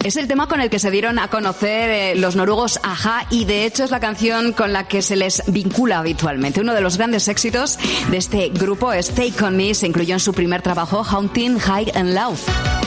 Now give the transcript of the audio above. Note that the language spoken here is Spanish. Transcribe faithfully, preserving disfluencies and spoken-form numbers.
Es el tema con el que se dieron a conocer eh, los noruegos a-ha, y de hecho es la canción con la que se les vincula habitualmente. Uno de los grandes éxitos de este grupo es Take On Me, se incluyó en su primer trabajo Haunting High and Low.